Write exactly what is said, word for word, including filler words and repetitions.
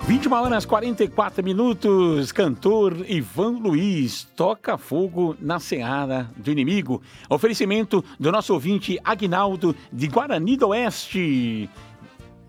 vinte e uma horas e quarenta e quatro minutos, cantor Ivan Luiz toca fogo na seara do inimigo. Oferecimento do nosso ouvinte Aguinaldo de Guarani do Oeste.